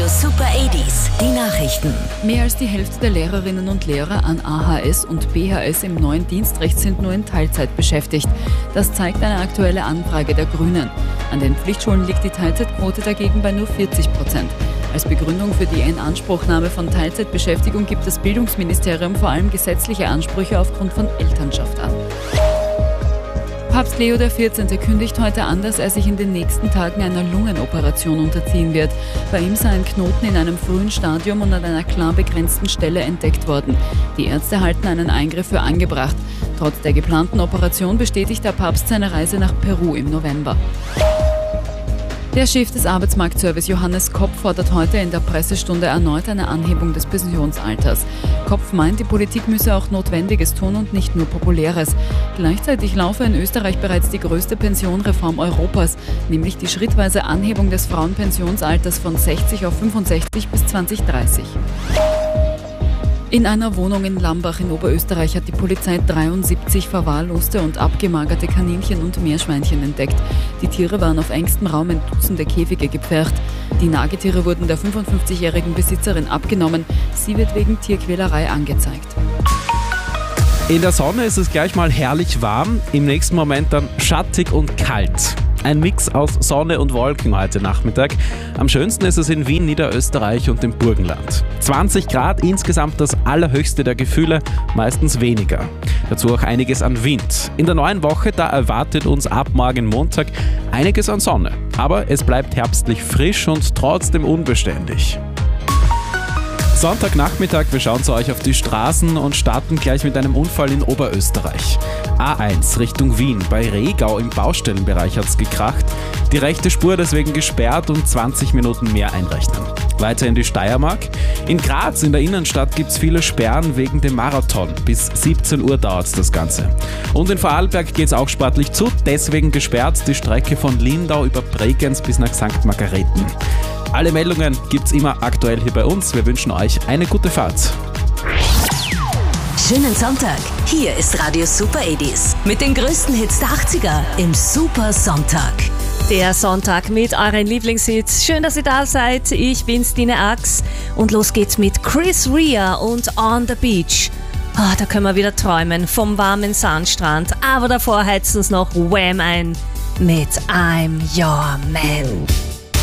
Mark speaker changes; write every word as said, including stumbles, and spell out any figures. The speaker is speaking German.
Speaker 1: Radio Super achtziger, die Nachrichten.
Speaker 2: Mehr als die Hälfte der Lehrerinnen und Lehrer an A H S und B H S im neuen Dienstrecht sind nur in Teilzeit beschäftigt. Das zeigt eine aktuelle Anfrage der Grünen. An den Pflichtschulen liegt die Teilzeitquote dagegen bei nur vierzig Prozent. Als Begründung für die Inanspruchnahme von Teilzeitbeschäftigung gibt das Bildungsministerium vor allem gesetzliche Ansprüche aufgrund von Elternschaft an. Papst Leo der vierzehnte kündigt heute an, dass er sich in den nächsten Tagen einer Lungenoperation unterziehen wird. Bei ihm sei ein Knoten in einem frühen Stadium und an einer klar begrenzten Stelle entdeckt worden. Die Ärzte halten einen Eingriff für angebracht. Trotz der geplanten Operation bestätigt der Papst seine Reise nach Peru im November. Der Chef des Arbeitsmarktservice Johannes Kopf fordert heute in der Pressestunde erneut eine Anhebung des Pensionsalters. Kopf meint, die Politik müsse auch Notwendiges tun und nicht nur Populäres. Gleichzeitig laufe in Österreich bereits die größte Pensionreform Europas, nämlich die schrittweise Anhebung des Frauenpensionsalters von sechzig auf fünfundsechzig bis zweitausenddreißig. In einer Wohnung in Lambach in Oberösterreich hat die Polizei dreiundsiebzig verwahrloste und abgemagerte Kaninchen und Meerschweinchen entdeckt. Die Tiere waren auf engstem Raum in Dutzende Käfige gepfercht. Die Nagetiere wurden der fünfundfünfzigjährigen Besitzerin abgenommen. Sie wird wegen Tierquälerei angezeigt.
Speaker 3: In der Sonne ist es gleich mal herrlich warm, im nächsten Moment dann schattig und kalt. Ein Mix aus Sonne und Wolken heute Nachmittag. Am schönsten ist es in Wien, Niederösterreich und im Burgenland. zwanzig Grad, insgesamt das allerhöchste der Gefühle, meistens weniger. Dazu auch einiges an Wind. In der neuen Woche, da erwartet uns ab morgen Montag einiges an Sonne. Aber es bleibt herbstlich frisch und trotzdem unbeständig. Sonntagnachmittag, wir schauen zu euch auf die Straßen und starten gleich mit einem Unfall in Oberösterreich. A eins Richtung Wien, bei Regau im Baustellenbereich hat es gekracht. Die rechte Spur deswegen gesperrt und zwanzig Minuten mehr einrechnen. Weiter in die Steiermark. In Graz in der Innenstadt gibt es viele Sperren wegen dem Marathon. Bis siebzehn Uhr dauert das Ganze. Und in Vorarlberg geht es auch sportlich zu, deswegen gesperrt die Strecke von Lindau über Bregenz bis nach Sankt Margareten. Alle Meldungen gibt's immer aktuell hier bei uns. Wir wünschen euch eine gute Fahrt.
Speaker 1: Schönen Sonntag. Hier ist Radio Super achtziger mit den größten Hits der achtziger im Super Sonntag.
Speaker 4: Der Sonntag mit euren Lieblingshits. Schön, dass ihr da seid. Ich bin's, Dine Ax. Und los geht's mit Chris Rea und On the Beach. Oh, da können wir wieder träumen vom warmen Sandstrand. Aber davor heizt uns noch Wham ein mit I'm Your Man.